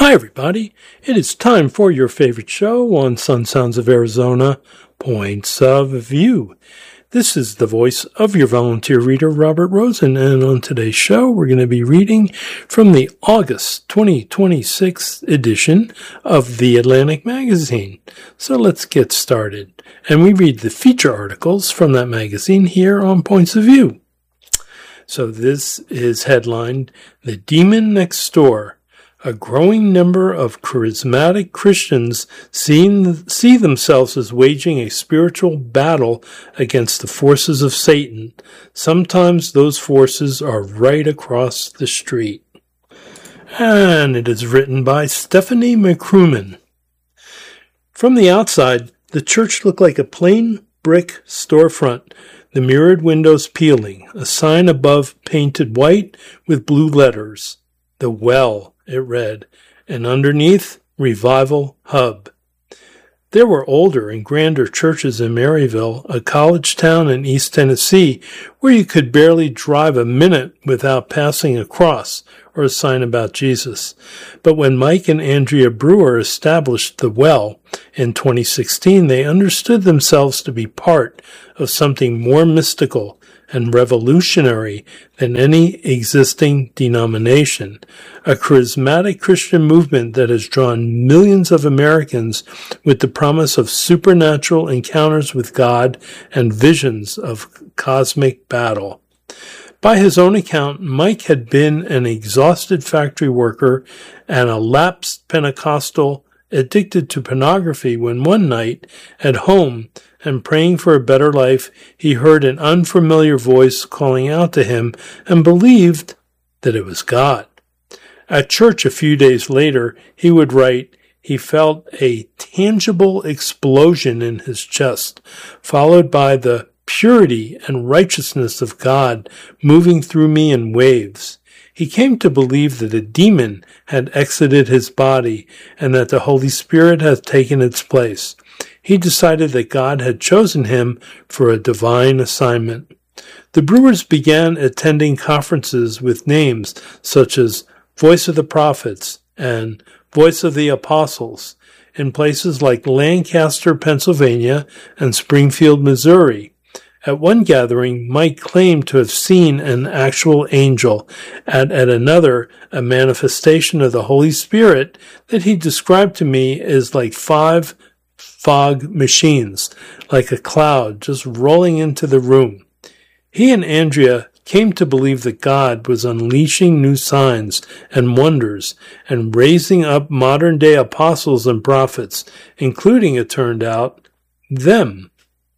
Hi, everybody. It is time for your favorite show on Sun Sounds of Arizona, Points of View. This is the voice of your volunteer reader, Robert Rosen, and on today's show, we're going to be reading from the August 2026 edition of The Atlantic Magazine. So let's get started. And we read the feature articles from that magazine here on Points of View. So this is headlined, "The Demon Next Door. A growing number of charismatic Christians see themselves as waging a spiritual battle against the forces of Satan. Sometimes those forces are right across the street." And it is written by Stephanie McCruman. From the outside, the church looked like a plain brick storefront, the mirrored windows peeling, a sign above painted white with blue letters. "The Well," it read, and underneath, "Revival Hub." There were older and grander churches in Maryville, a college town in East Tennessee, where you could barely drive a minute without passing a cross or a sign about Jesus. But when Mike and Andrea Brewer established The Well in 2016, they understood themselves to be part of something more mystical and revolutionary than any existing denomination, a charismatic Christian movement that has drawn millions of Americans with the promise of supernatural encounters with God and visions of cosmic battle. By his own account, Mike had been an exhausted factory worker and a lapsed Pentecostal addicted to pornography when one night, at home and praying for a better life, he heard an unfamiliar voice calling out to him and believed that it was God. At church a few days later, he would write, he felt a tangible explosion in his chest, followed by the purity and righteousness of God moving through me in waves. He came to believe that a demon had exited his body and that the Holy Spirit had taken its place. He decided that God had chosen him for a divine assignment. The Brewers began attending conferences with names such as Voice of the Prophets and Voice of the Apostles in places like Lancaster, Pennsylvania, and Springfield, Missouri. At one gathering, Mike claimed to have seen an actual angel, at another, a manifestation of the Holy Spirit that he described to me as like 5 fog machines, like a cloud just rolling into the room. He and Andrea came to believe that God was unleashing new signs and wonders and raising up modern-day apostles and prophets, including, it turned out, them.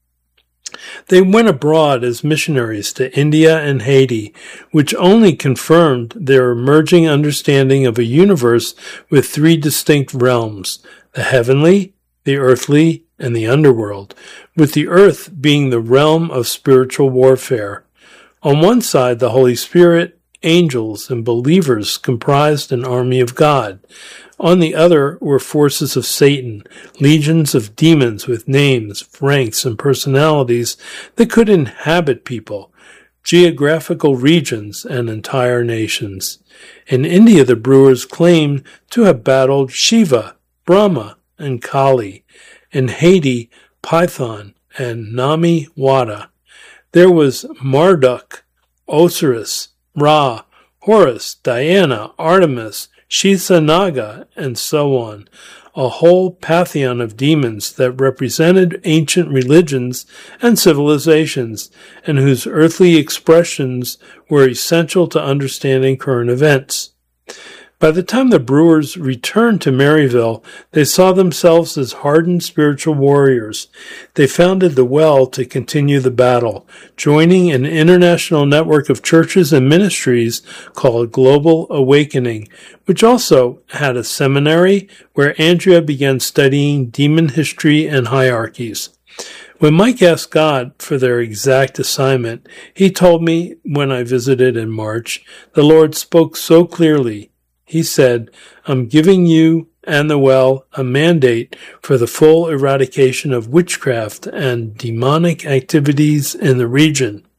They went abroad as missionaries to India and Haiti, which only confirmed their emerging understanding of a universe with 3 distinct realms, the heavenly, the earthly, and the underworld, with the earth being the realm of spiritual warfare. On one side, the Holy Spirit, angels, and believers comprised an army of God. On the other were forces of Satan, legions of demons with names, ranks, and personalities that could inhabit people, geographical regions, and entire nations. In India, the Brewers claimed to have battled Shiva, Brahma, and Kali. In Haiti, Python and Nami Wada. There was Marduk, Osiris, Ra, Horus, Diana, Artemis, Shishanaga, and so on, a whole pantheon of demons that represented ancient religions and civilizations, and whose earthly expressions were essential to understanding current events. By the time the Brewers returned to Maryville, they saw themselves as hardened spiritual warriors. They founded The Well to continue the battle, joining an international network of churches and ministries called Global Awakening, which also had a seminary where Andrea began studying demon history and hierarchies. When Mike asked God for their exact assignment, he told me when I visited in March, the Lord spoke so clearly. He said, "I'm giving you and The Well a mandate for the full eradication of witchcraft and demonic activities in the region."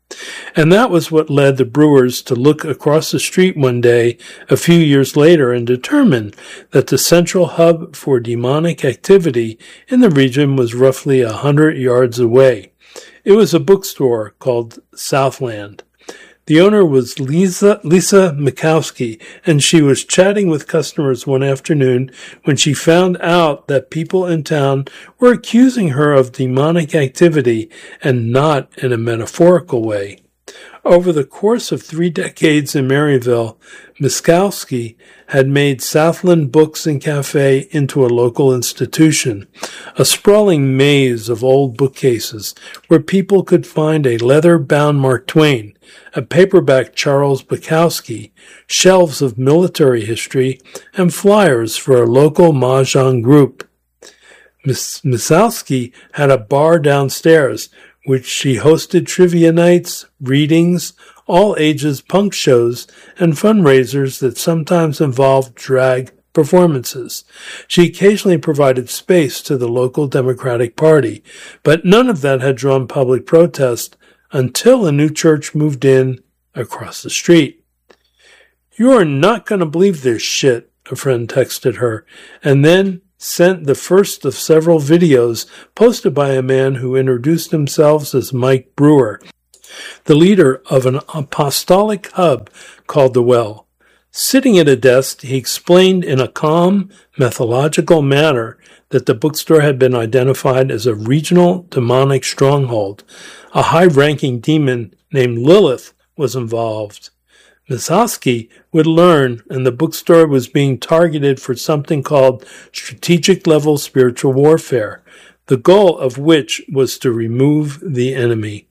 And that was what led the Brewers to look across the street one day a few years later and determine that the central hub for demonic activity in the region was roughly 100 yards away. It was a bookstore called Southland. The owner was Lisa Mikowski, and she was chatting with customers one afternoon when she found out that people in town were accusing her of demonic activity, and not in a metaphorical way. Over the course of 3 decades in Maryville, Mikowski had made Southland Books and Cafe into a local institution, a sprawling maze of old bookcases where people could find a leather-bound Mark Twain, a paperback Charles Bukowski, shelves of military history, and flyers for a local mahjong group. Miss Mikowski had a bar downstairs, which she hosted trivia nights, readings, all ages punk shows, and fundraisers that sometimes involved drag performances. She occasionally provided space to the local Democratic Party, but none of that had drawn public protest until a new church moved in across the street. "You're not going to believe this shit," a friend texted her, and then sent the first of several videos posted by a man who introduced himself as Mike Brewer, the leader of an apostolic hub called The Well. Sitting at a desk, he explained in a calm, methodological manner that the bookstore had been identified as a regional demonic stronghold. A high-ranking demon named Lilith was involved. Mikowski would learn, and the bookstore was being targeted for something called strategic-level spiritual warfare, the goal of which was to remove the enemy.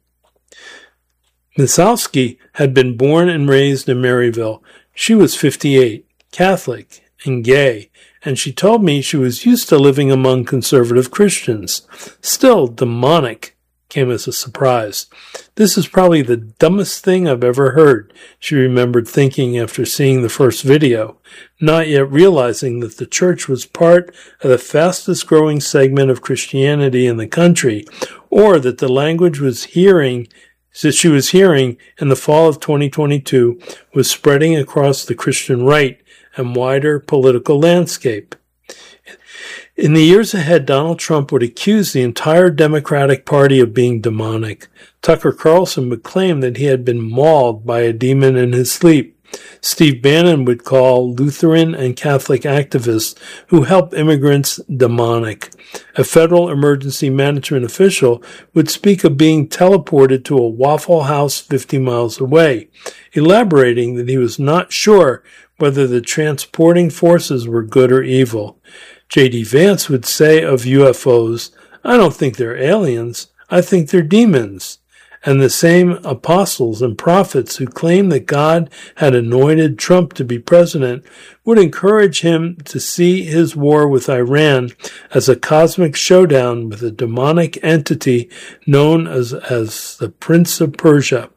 Mikowski had been born and raised in Maryville. She was 58, Catholic, and gay, and she told me she was used to living among conservative Christians. Still, demonic came as a surprise. "This is probably the dumbest thing I've ever heard," she remembered thinking after seeing the first video, not yet realizing that the church was part of the fastest growing segment of Christianity in the country, or that the language she was hearing in the fall of 2022 was spreading across the Christian right and wider political landscape. In the years ahead, Donald Trump would accuse the entire Democratic Party of being demonic. Tucker Carlson would claim that he had been mauled by a demon in his sleep. Steve Bannon would call Lutheran and Catholic activists who help immigrants demonic. A federal emergency management official would speak of being teleported to a Waffle House 50 miles away, elaborating that he was not sure whether the transporting forces were good or evil. J.D. Vance would say of UFOs, "I don't think they're aliens, I think they're demons." And the same apostles and prophets who claimed that God had anointed Trump to be president would encourage him to see his war with Iran as a cosmic showdown with a demonic entity known as the Prince of Persia.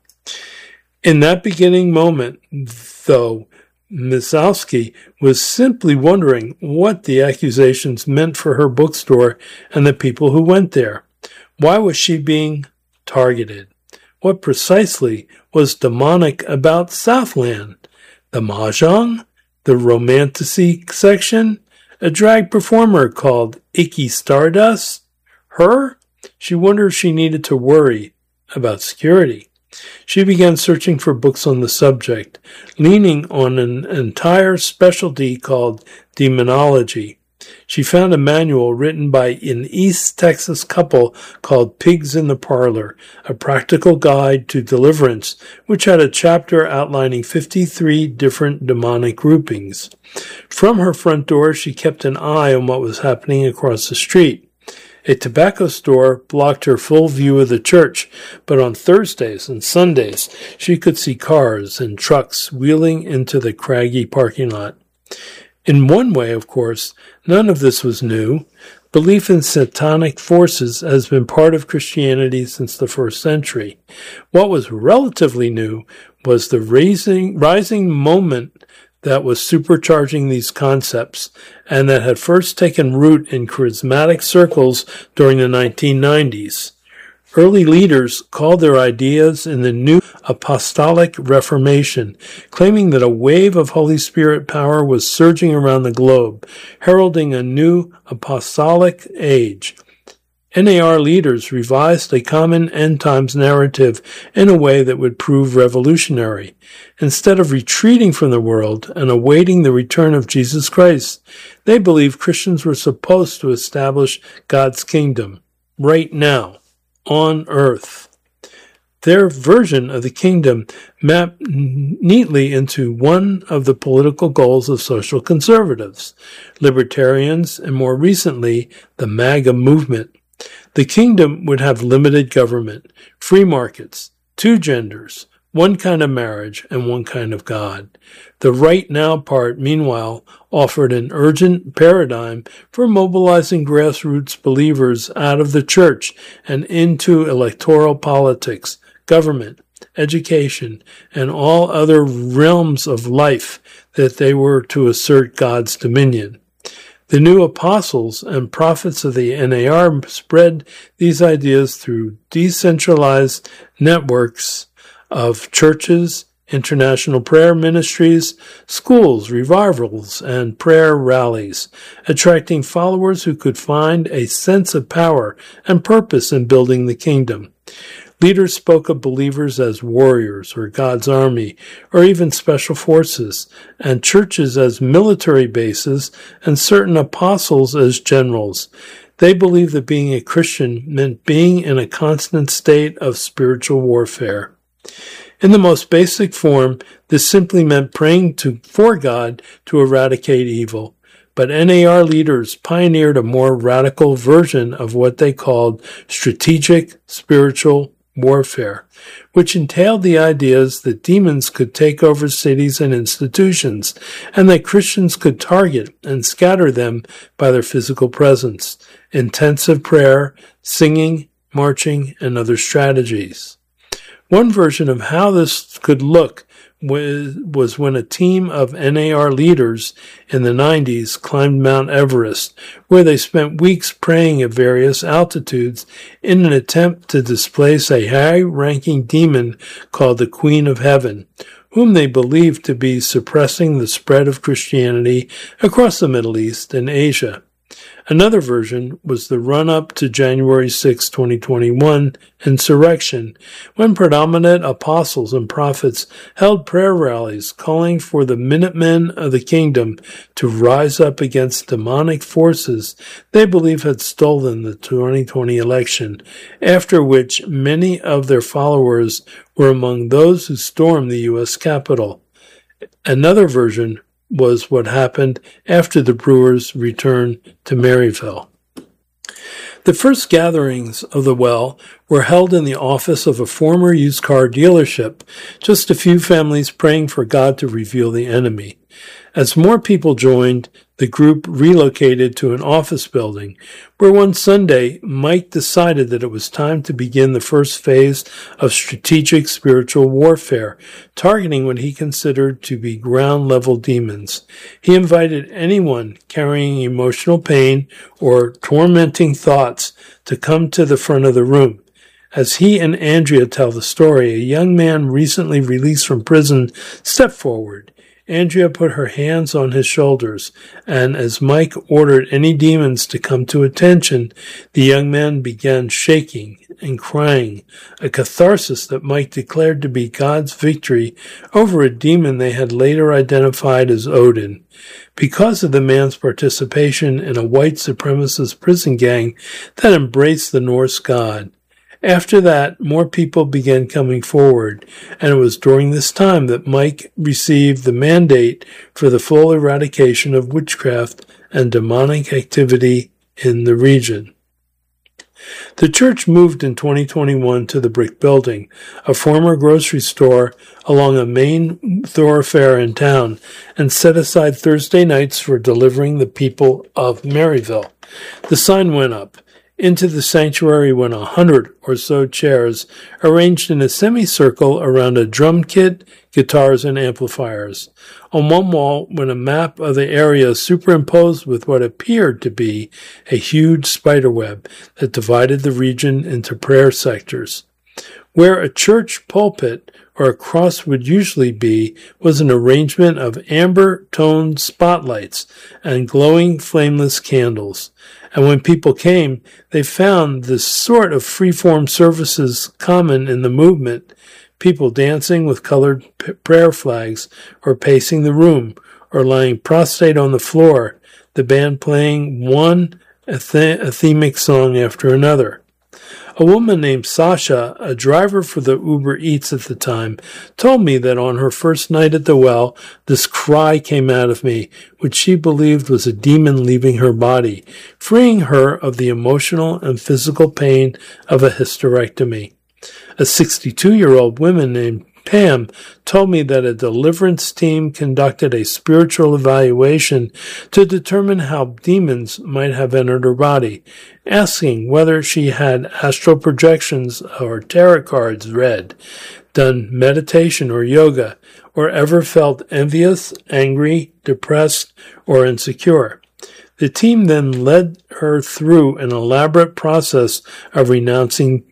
In that beginning moment, though, Mikowski was simply wondering what the accusations meant for her bookstore and the people who went there. Why was she being targeted? What precisely was demonic about Southland? The mahjong? The romantasy section? A drag performer called Icky Stardust? Her? She wondered if she needed to worry about security. She began searching for books on the subject, leaning on an entire specialty called demonology. She found a manual written by an East Texas couple called Pigs in the Parlor, a practical guide to deliverance, which had a chapter outlining 53 different demonic groupings. From her front door, she kept an eye on what was happening across the street. A tobacco store blocked her full view of the church, but on Thursdays and Sundays, she could see cars and trucks wheeling into the craggy parking lot. In one way, of course, none of this was new. Belief in satanic forces has been part of Christianity since the first century. What was relatively new was the rising moment that was supercharging these concepts, and that had first taken root in charismatic circles during the 1990s. Early leaders called their ideas in the New Apostolic Reformation, claiming that a wave of Holy Spirit power was surging around the globe, heralding a new apostolic age. NAR leaders revised a common end times narrative in a way that would prove revolutionary. Instead of retreating from the world and awaiting the return of Jesus Christ, they believed Christians were supposed to establish God's kingdom right now on earth. Their version of the kingdom mapped neatly into one of the political goals of social conservatives, libertarians, and more recently, the MAGA movement. The kingdom would have limited government, free markets, 2 genders, 1 kind of marriage, and 1 kind of God. The right now part, meanwhile, offered an urgent paradigm for mobilizing grassroots believers out of the church and into electoral politics, government, education, and all other realms of life that they were to assert God's dominion. The new apostles and prophets of the NAR spread these ideas through decentralized networks of churches, international prayer ministries, schools, revivals, and prayer rallies, attracting followers who could find a sense of power and purpose in building the kingdom. Leaders spoke of believers as warriors or God's army or even special forces, and churches as military bases and certain apostles as generals. They believed that being a Christian meant being in a constant state of spiritual warfare. In the most basic form, this simply meant praying for God to eradicate evil. But NAR leaders pioneered a more radical version of what they called strategic spiritual warfare, which entailed the ideas that demons could take over cities and institutions, and that Christians could target and scatter them by their physical presence, intensive prayer, singing, marching, and other strategies. One version of how this could look was when a team of NAR leaders in the 90s climbed Mount Everest, where they spent weeks praying at various altitudes in an attempt to displace a high-ranking demon called the Queen of Heaven, whom they believed to be suppressing the spread of Christianity across the Middle East and Asia. Another version was the run-up to January 6, 2021 insurrection, when predominant apostles and prophets held prayer rallies calling for the Minutemen of the Kingdom to rise up against demonic forces they believe had stolen the 2020 election, after which many of their followers were among those who stormed the U.S. Capitol. Another version was what happened after the Brewers returned to Maryville. The first gatherings of the Well were held in the office of a former used car dealership, just a few families praying for God to reveal the enemy. As more people joined, the group relocated to an office building, where one Sunday Mike decided that it was time to begin the first phase of strategic spiritual warfare, targeting what he considered to be ground-level demons. He invited anyone carrying emotional pain or tormenting thoughts to come to the front of the room. As he and Andrea tell the story, a young man recently released from prison stepped forward. Andrea put her hands on his shoulders, and as Mike ordered any demons to come to attention, the young man began shaking and crying, a catharsis that Mike declared to be God's victory over a demon they had later identified as Odin. Because of the man's participation in a white supremacist prison gang that embraced the Norse god. After that, more people began coming forward, and it was during this time that Mike received the mandate for the full eradication of witchcraft and demonic activity in the region. The church moved in 2021 to the Brick Building, a former grocery store along a main thoroughfare in town, and set aside Thursday nights for delivering the people of Maryville. The sign went up. Into the sanctuary went 100 or so chairs arranged in a semicircle around a drum kit, guitars, and amplifiers. On one wall went a map of the area superimposed with what appeared to be a huge spiderweb that divided the region into prayer sectors. Where a church pulpit or a cross would usually be was an arrangement of amber-toned spotlights and glowing flameless candles. And when people came, they found this sort of free-form services common in the movement, people dancing with colored prayer flags, or pacing the room, or lying prostrate on the floor, the band playing one athemic song after another. A woman named Sasha, a driver for the Uber Eats at the time, told me that on her first night at the well, this cry came out of me, which she believed was a demon leaving her body, freeing her of the emotional and physical pain of a hysterectomy. A 62-year-old woman named Pam told me that a deliverance team conducted a spiritual evaluation to determine how demons might have entered her body, asking whether she had astral projections or tarot cards read, done meditation or yoga, or ever felt envious, angry, depressed, or insecure. The team then led her through an elaborate process of renouncing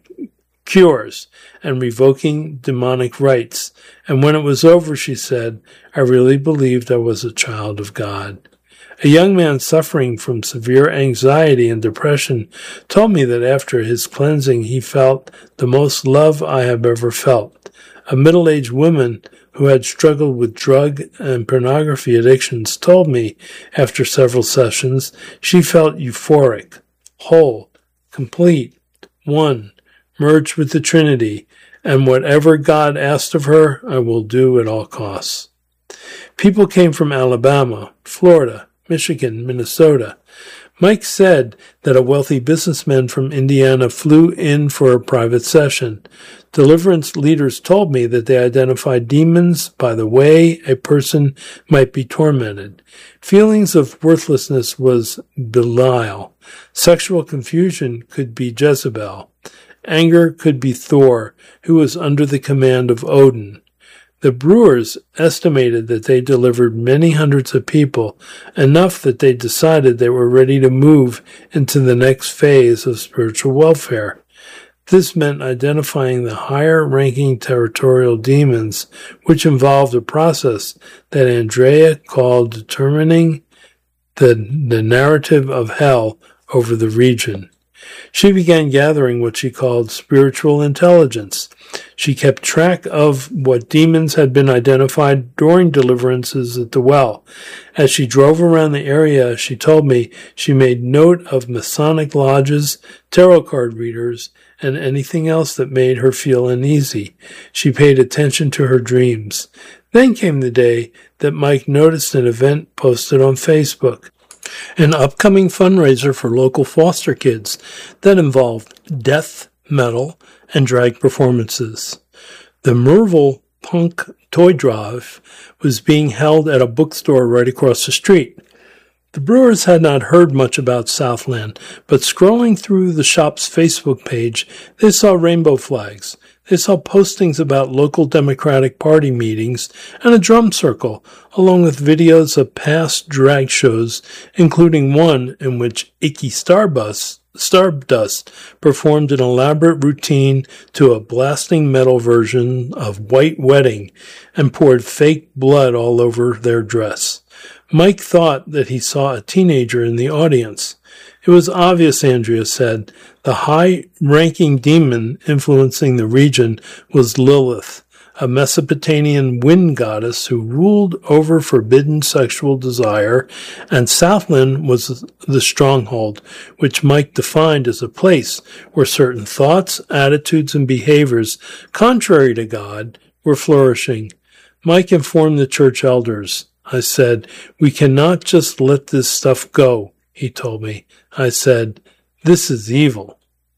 cures and revoking demonic rites. And when it was over, she said, I really believed I was a child of God. A young man suffering from severe anxiety and depression told me that after his cleansing, he felt the most love I have ever felt. A middle-aged woman who had struggled with drug and pornography addictions told me after several sessions she felt euphoric, whole, complete, one, merged with the Trinity, and whatever God asked of her, I will do at all costs. People came from Alabama, Florida, Michigan, Minnesota. Mike said that a wealthy businessman from Indiana flew in for a private session. Deliverance leaders told me that they identified demons by the way a person might be tormented. Feelings of worthlessness was Belial. Sexual confusion could be Jezebel. Anger could be Thor, who was under the command of Odin. The Brewers estimated that they delivered many hundreds of people, enough that they decided they were ready to move into the next phase of spiritual welfare. This meant identifying the higher-ranking territorial demons, which involved a process that Andrea called determining the narrative of hell over the region. She began gathering what she called spiritual intelligence. She kept track of what demons had been identified during deliverances at the well. As she drove around the area, she told me she made note of Masonic lodges, tarot card readers, and anything else that made her feel uneasy. She paid attention to her dreams. Then came the day that Mike noticed an event posted on Facebook. An upcoming fundraiser for local foster kids that involved death, metal, and drag performances. The Merville Punk Toy Drive was being held at a bookstore right across the street. The Brewers had not heard much about Southland, but scrolling through the shop's Facebook page, they saw rainbow flags. They saw postings about local Democratic Party meetings and a drum circle, along with videos of past drag shows, including one in which Icky Stardust performed an elaborate routine to a blasting metal version of White Wedding and poured fake blood all over their dress. Mike thought that he saw a teenager in the audience. It was obvious, Andrea said. The high-ranking demon influencing the region was Lilith, a Mesopotamian wind goddess who ruled over forbidden sexual desire, and Southland was the stronghold, which Mike defined as a place where certain thoughts, attitudes, and behaviors contrary to God were flourishing. Mike informed the church elders. I said, "We cannot just let this stuff go," he told me. I said, "This is evil."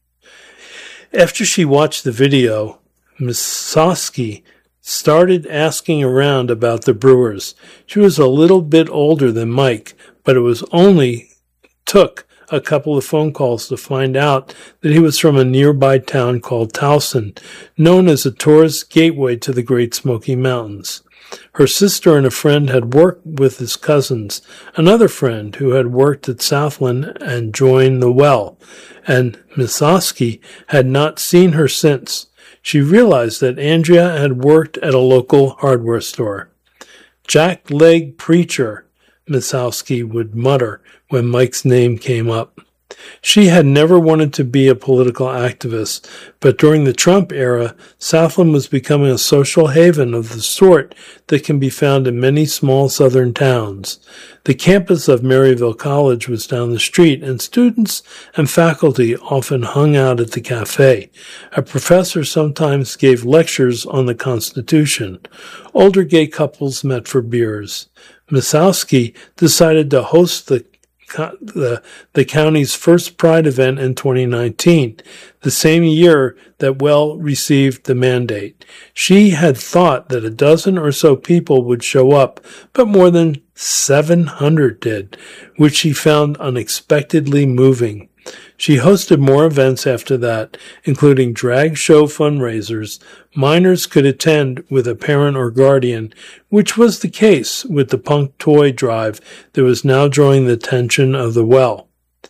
After she watched the video, Miss Sosky started asking around about the Brewers. She was a little bit older than Mike, but it was only took a couple of phone calls to find out that he was from a nearby town called Towson, known as a tourist gateway to the Great Smoky Mountains. Her sister and a friend had worked with his cousins, another friend who had worked at Southland and joined the well, and Misowski had not seen her since. She realized that Andrea had worked at a local hardware store. "Jack-leg preacher," Misowski would mutter when Mike's name came up. She had never wanted to be a political activist, but during the Trump era, Southland was becoming a social haven of the sort that can be found in many small southern towns. The campus of Maryville College was down the street, and students and faculty often hung out at the cafe. A professor sometimes gave lectures on the Constitution. Older gay couples met for beers. Misowski decided to host the county's first Pride event in 2019, the same year that Well received the mandate. She had thought that a dozen or so people would show up, but more than 700 did, which she found unexpectedly moving. She hosted more events after that, including drag show fundraisers. Minors could attend with a parent or guardian, which was the case with the punk toy drive that was now drawing the attention of the Well.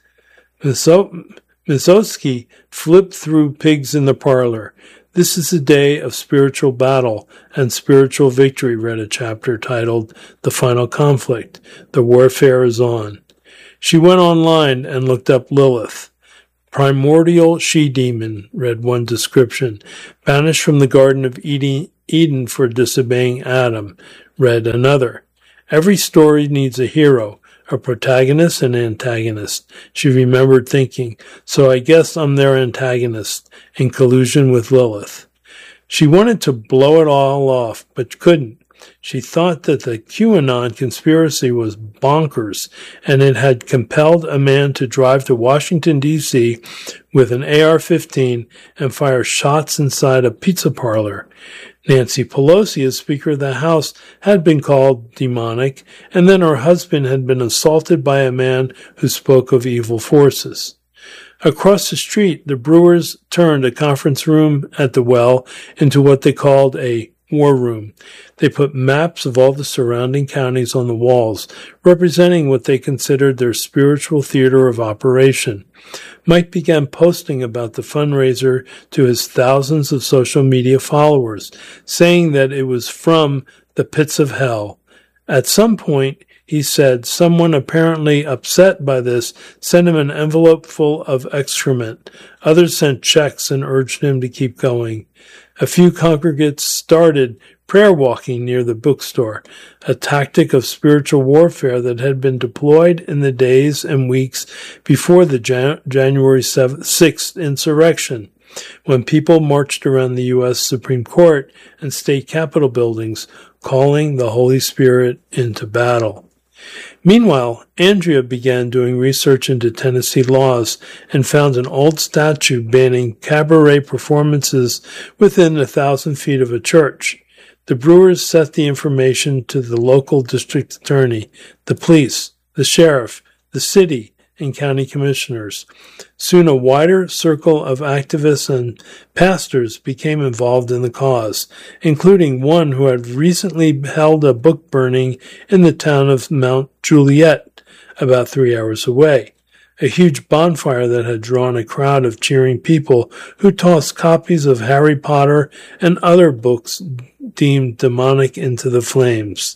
Misowski flipped through Pigs in the Parlor. "This is a day of spiritual battle and spiritual victory," read a chapter titled "The Final Conflict. The Warfare is On." She went online and looked up Lilith. "Primordial she-demon," read one description. "Banished from the Garden of Eden for disobeying Adam," read another. "Every story needs a hero, a protagonist and antagonist," she remembered thinking, "so I guess I'm their antagonist, in collusion with Lilith." She wanted to blow it all off, but couldn't. She thought that the QAnon conspiracy was bonkers, and it had compelled a man to drive to Washington, D.C. with an AR-15 and fire shots inside a pizza parlor. Nancy Pelosi, as Speaker of the House, had been called demonic, and then her husband had been assaulted by a man who spoke of evil forces. Across the street, the Brewers turned a conference room at the Well into what they called a war room. They put maps of all the surrounding counties on the walls, representing what they considered their spiritual theater of operation. Mike began posting about the fundraiser to his thousands of social media followers, saying that it was from the pits of hell. At some point, he said someone apparently upset by this sent him an envelope full of excrement. Others sent checks and urged him to keep going. A few congregants started prayer walking near the bookstore, a tactic of spiritual warfare that had been deployed in the days and weeks before the January 6th insurrection, when people marched around the U.S. Supreme Court and state capitol buildings, calling the Holy Spirit into battle. Meanwhile, Andrea began doing research into Tennessee laws and found an old statute banning cabaret performances within 1,000 feet of a church. The Brewers sent the information to the local district attorney, the police, the sheriff, the city, and county commissioners. Soon a wider circle of activists and pastors became involved in the cause, including one who had recently held a book burning in the town of Mount Juliet, about 3 hours away. A huge bonfire that had drawn a crowd of cheering people who tossed copies of Harry Potter and other books deemed demonic into the flames.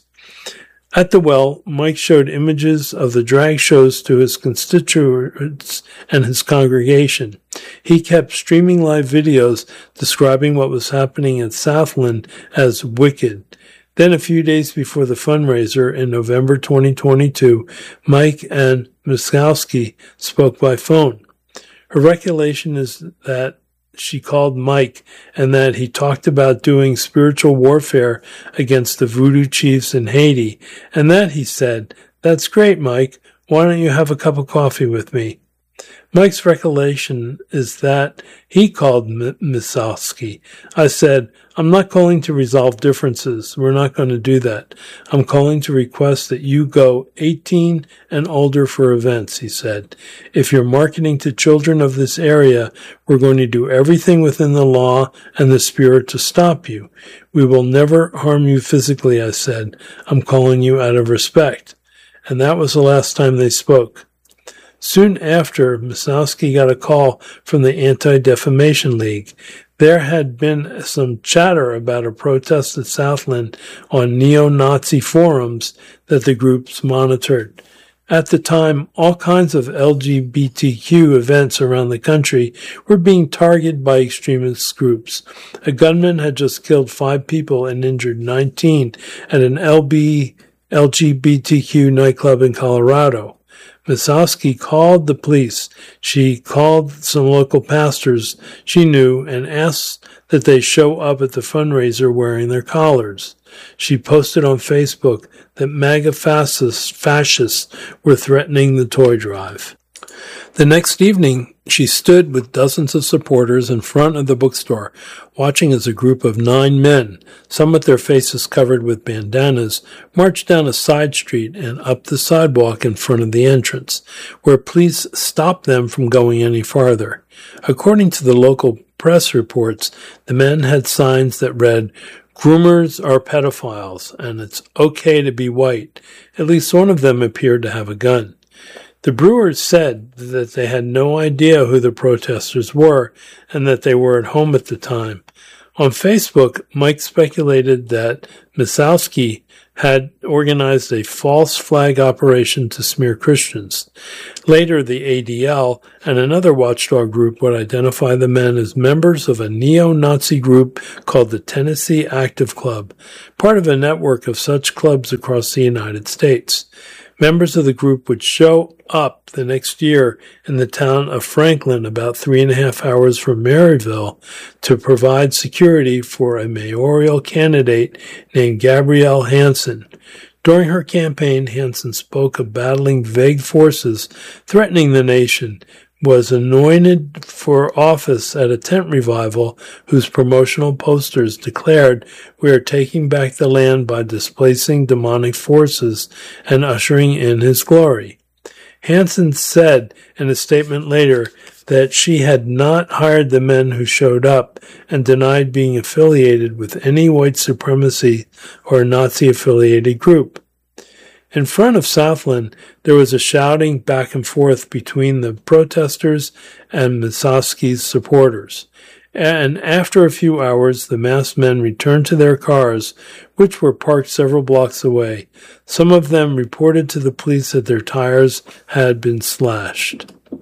At the Well, Mike showed images of the drag shows to his constituents and his congregation. He kept streaming live videos describing what was happening at Southland as wicked. Then a few days before the fundraiser in November 2022, Mike and Misowski spoke by phone. Her recollection is that she called Mike and that he talked about doing spiritual warfare against the voodoo chiefs in Haiti, and that he said, "That's great, Mike. Why don't you have a cup of coffee with me?" Mike's recollection is that he called Misowski. I said, I'm not calling to resolve differences. We're not going to do that. I'm calling to request that you go 18 and older for events, he said. If you're marketing to children of this area, we're going to do everything within the law and the spirit to stop you. We will never harm you physically, I said. I'm calling you out of respect. And that was the last time they spoke. Soon after, Misowski got a call from the Anti-Defamation League. There had been some chatter about a protest at Southland on neo-Nazi forums that the groups monitored. At the time, all kinds of LGBTQ events around the country were being targeted by extremist groups. A gunman had just killed 5 people and injured 19 at an LGBTQ nightclub in Colorado. Misowski called the police. She called some local pastors she knew and asked that they show up at the fundraiser wearing their collars. She posted on Facebook that MAGA fascists were threatening the toy drive. The next evening, she stood with dozens of supporters in front of the bookstore, watching as a group of 9 men, some with their faces covered with bandanas, marched down a side street and up the sidewalk in front of the entrance, where police stopped them from going any farther. According to the local press reports, the men had signs that read, "Groomers are pedophiles, and it's okay to be white." At least one of them appeared to have a gun. The Brewers said that they had no idea who the protesters were and that they were at home at the time. On Facebook, Mike speculated that Misowski had organized a false flag operation to smear Christians. Later, the ADL and another watchdog group would identify the men as members of a neo-Nazi group called the Tennessee Active Club, part of a network of such clubs across the United States. Members of the group would show up the next year in the town of Franklin, about 3.5 hours from Maryville, to provide security for a mayoral candidate named Gabrielle Hansen. During her campaign, Hansen spoke of battling vague forces threatening the nation, was anointed for office at a tent revival whose promotional posters declared, "We are taking back the land by displacing demonic forces and ushering in his glory." Hansen said in a statement later that she had not hired the men who showed up and denied being affiliated with any white supremacy or Nazi-affiliated group. In front of Southland, there was a shouting back and forth between the protesters and Misowski's supporters. And after a few hours, the masked men returned to their cars, which were parked several blocks away. Some of them reported to the police that their tires had been slashed.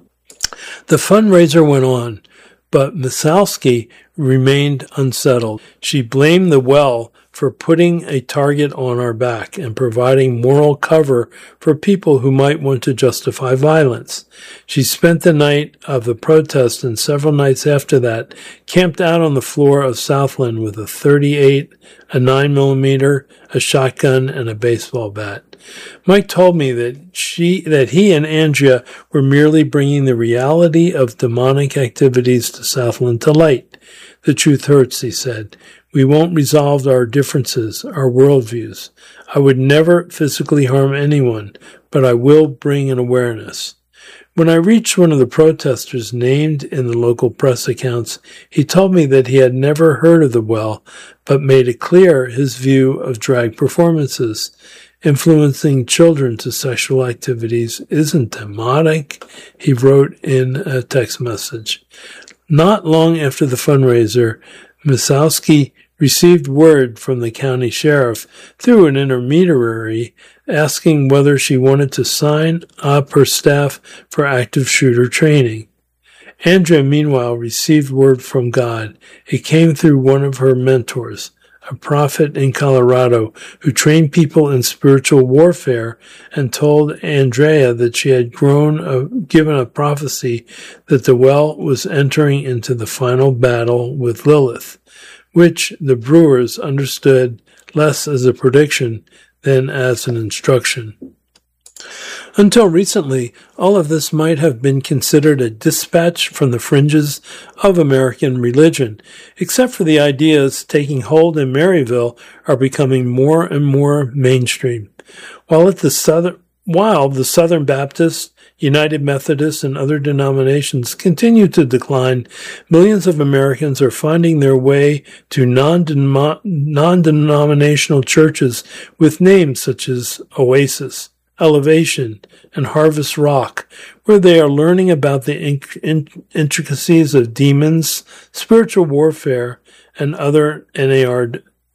The fundraiser went on, but Misowski remained unsettled. She blamed the well for putting a target on our back and providing moral cover for people who might want to justify violence. She spent the night of the protest and several nights after that camped out on the floor of Southland with a .38, a 9mm, a shotgun, and a baseball bat. Mike told me that he and Andrea were merely bringing the reality of demonic activities to Southland to light. The truth hurts, he said. We won't resolve our differences, our worldviews. I would never physically harm anyone, but I will bring an awareness. When I reached one of the protesters named in the local press accounts, he told me that he had never heard of the well, but made it clear his view of drag performances. Influencing children to sexual activities isn't demonic, he wrote in a text message. Not long after the fundraiser, Misowski received word from the county sheriff through an intermediary asking whether she wanted to sign up her staff for active shooter training. Andrea, meanwhile, received word from God. It came through one of her mentors, a prophet in Colorado who trained people in spiritual warfare, and told Andrea that she had given a prophecy that the well was entering into the final battle with Lilith, which the Brewers understood less as a prediction than as an instruction. Until recently, all of this might have been considered a dispatch from the fringes of American religion, except for the ideas taking hold in Maryville are becoming more and more mainstream. While the Southern Baptist, United Methodist, and other denominations continue to decline, millions of Americans are finding their way to non-denominational churches with names such as Oasis, Elevation, and Harvest Rock, where they are learning about the intricacies of demons, spiritual warfare, and other NAR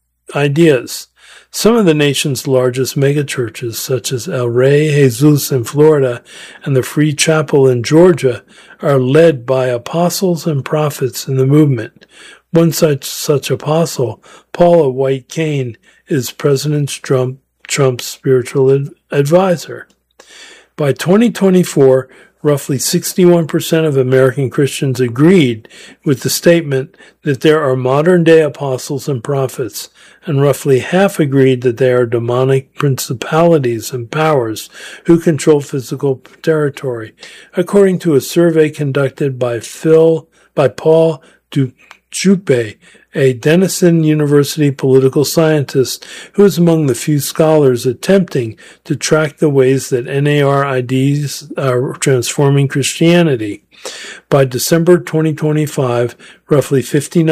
ideas. Some of the nation's largest megachurches, such as El Rey Jesus in Florida and the Free Chapel in Georgia, are led by apostles and prophets in the movement. One such apostle, Paula White Cain, is President Trump's spiritual advisor. By 2024, roughly 61% of American Christians agreed with the statement that there are modern-day apostles and prophets, and roughly half agreed that they are demonic principalities and powers who control physical territory, according to a survey conducted by Paul Dupuy, a Denison University political scientist who is among the few scholars attempting to track the ways that NAR IDs are transforming Christianity. By December 2025, roughly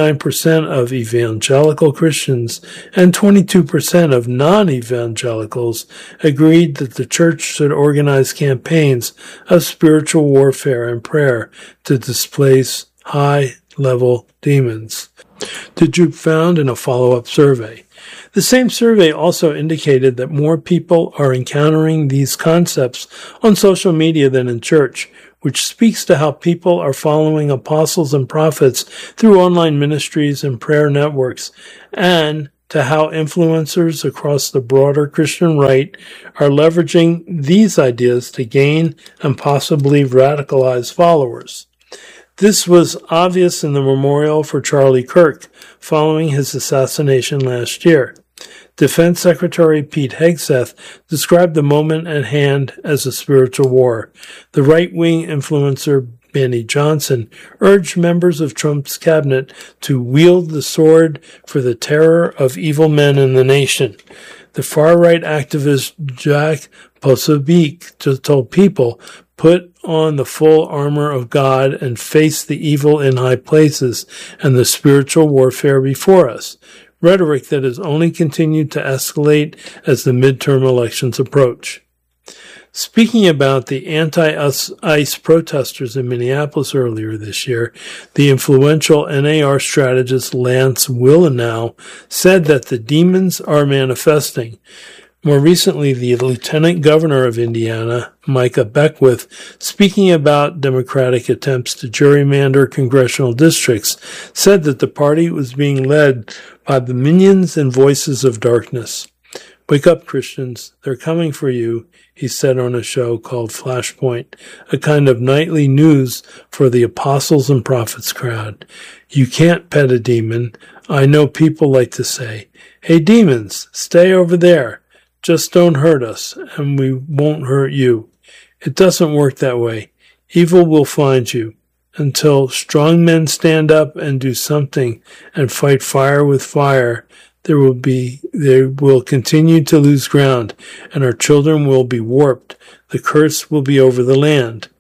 59% of evangelical Christians and 22% of non-evangelicals agreed that the church should organize campaigns of spiritual warfare and prayer to displace high-level demons. Dupuy found in a follow-up survey. The same survey also indicated that more people are encountering these concepts on social media than in church, which speaks to how people are following apostles and prophets through online ministries and prayer networks, and to how influencers across the broader Christian right are leveraging these ideas to gain and possibly radicalize followers. This was obvious in the memorial for Charlie Kirk following his assassination last year. Defense Secretary Pete Hegseth described the moment at hand as a spiritual war. The right-wing influencer Benny Johnson urged members of Trump's cabinet to wield the sword for the terror of evil men in the nation. The far-right activist Jack Posobiec told people, "Put on the full armor of God and face the evil in high places and the spiritual warfare before us," rhetoric that has only continued to escalate as the midterm elections approach. Speaking about the anti-ICE protesters in Minneapolis earlier this year, the influential NAR strategist Lance Willenow said that the demons are manifesting. More recently, the Lieutenant Governor of Indiana, Micah Beckwith, speaking about Democratic attempts to gerrymander congressional districts, said that the party was being led by the minions and voices of darkness. "Wake up, Christians. They're coming for you," he said on a show called Flashpoint, a kind of nightly news for the apostles and prophets crowd. "You can't pet a demon. I know people like to say, 'Hey, demons, stay over there. Just don't hurt us, and we won't hurt you.' It doesn't work that way. Evil will find you. Until strong men stand up and do something and fight fire with fire, they will continue to lose ground, and our children will be warped. The curse will be over the land."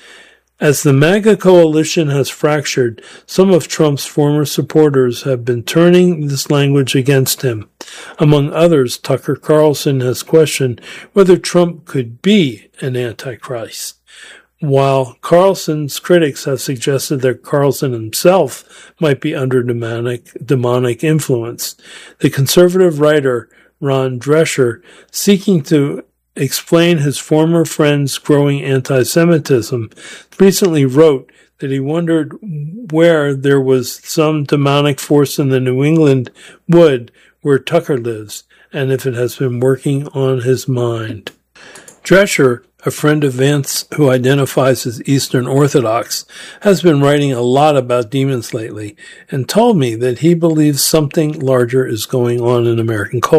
As the MAGA coalition has fractured, some of Trump's former supporters have been turning this language against him. Among others, Tucker Carlson has questioned whether Trump could be an antichrist, while Carlson's critics have suggested that Carlson himself might be under demonic influence. The conservative writer Ron Drescher, seeking to explain his former friend's growing anti-Semitism, recently wrote that he wondered where there was some demonic force in the New England wood where Tucker lives, and if it has been working on his mind. Drescher, a friend of Vance who identifies as Eastern Orthodox, has been writing a lot about demons lately and told me that he believes something larger is going on in American culture.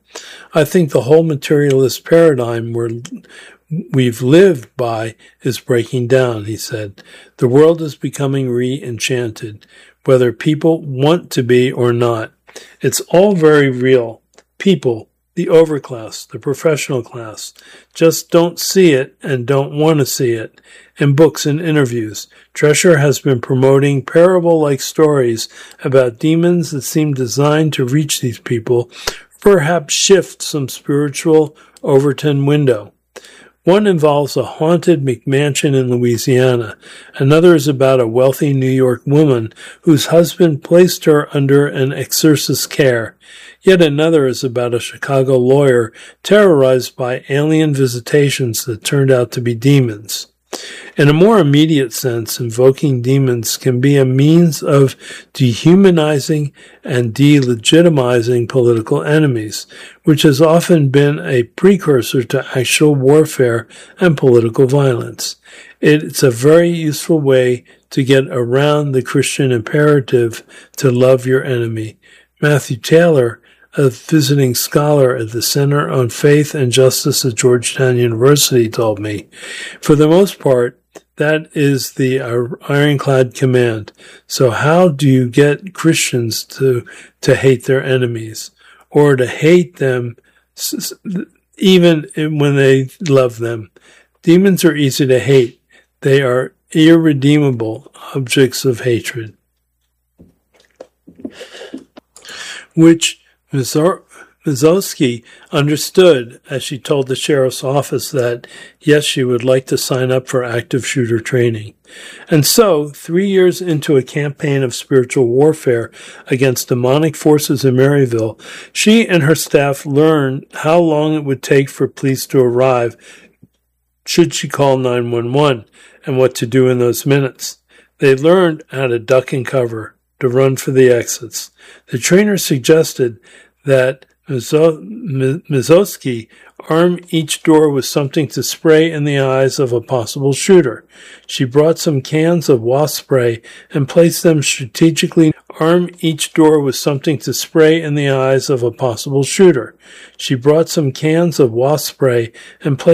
I think the whole materialist paradigm we've lived by is breaking down, he said. The world is becoming re-enchanted, whether people want to be or not. It's all very real. People, the overclass, the professional class, just don't see it and don't want to see it. In books and interviews, Drescher has been promoting parable-like stories about demons that seem designed to reach these people, perhaps shift some spiritual Overton window. One involves a haunted McMansion in Louisiana. Another is about a wealthy New York woman whose husband placed her under an exorcist's care. Yet another is about a Chicago lawyer terrorized by alien visitations that turned out to be demons. In a more immediate sense, invoking demons can be a means of dehumanizing and delegitimizing political enemies, which has often been a precursor to actual warfare and political violence. It's a very useful way to get around the Christian imperative to love your enemy. Matthew Taylor, a visiting scholar at the Center on Faith and Justice at Georgetown University, told me, for the most part, that is the ironclad command. So how do you get Christians to hate their enemies, or to hate them even when they love them? Demons are easy to hate. They are irredeemable objects of hatred, which Mizowski understood as she told the sheriff's office that, yes, she would like to sign up for active shooter training. And so, 3 years into a campaign of spiritual warfare against demonic forces in Maryville, she and her staff learned how long it would take for police to arrive should she call 911 and what to do in those minutes. They learned how to duck and cover, to run for the exits. The trainer suggested that Mizowski arm each door with something to spray in the eyes of a possible shooter. She brought some cans of wasp spray and placed them strategically. Arm each door with something to spray in the eyes of a possible shooter. She brought some cans of wasp spray and placed